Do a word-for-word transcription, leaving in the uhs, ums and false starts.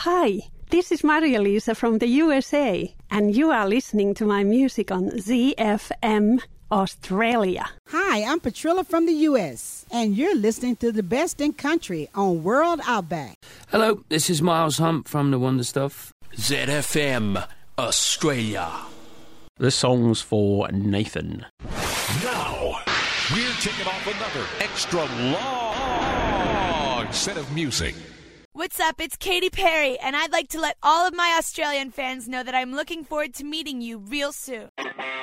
Hi, this is Maria-Lisa from the U S A, and you are listening to my music on Z F M Australia. Hi, I'm Patrilla from the U S, and you're listening to the best in country on World Outback. Hello, this is Miles Hunt from The Wonder Stuff. Z F M Australia. This song's for Nathan. Now, we're kicking off another extra long set of music. What's up? It's Katy Perry, and I'd like to let all of my Australian fans know that I'm looking forward to meeting you real soon.